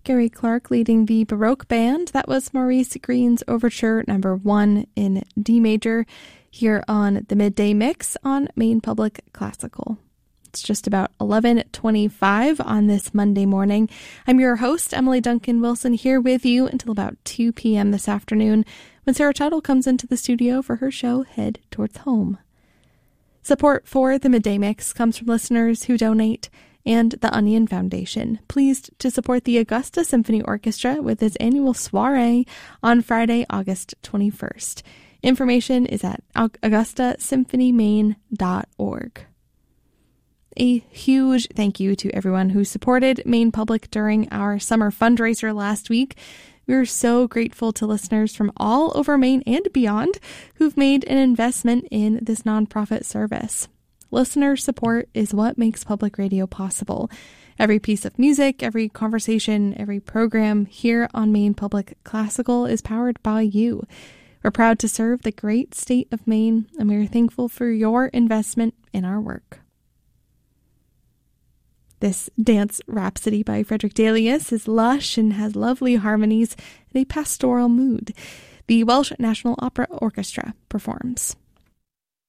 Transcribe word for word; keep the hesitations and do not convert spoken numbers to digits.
Gary Clark leading the Baroque Band. That was Maurice Green's Overture number one in D major here on the Midday Mix on Maine Public Classical. It's just about eleven twenty-five on this Monday morning. I'm your host, Emily Duncan Wilson, here with you until about two p.m. this afternoon when Sarah Tuttle comes into the studio for her show, Head Towards Home. Support for the Midday Mix comes from listeners who donate and the Onion Foundation, pleased to support the Augusta Symphony Orchestra with its annual soiree on Friday, August twenty-first. Information is at augusta symphony maine dot org. A huge thank you to everyone who supported Maine Public during our summer fundraiser last week. We're so grateful to listeners from all over Maine and beyond who've made an investment in this nonprofit service. Listener support is what makes public radio possible. Every piece of music, every conversation, every program here on Maine Public Classical is powered by you. We're proud to serve the great state of Maine, and we are thankful for your investment in our work. This dance rhapsody by Frederick Delius is lush and has lovely harmonies and a pastoral mood. The Welsh National Opera Orchestra performs.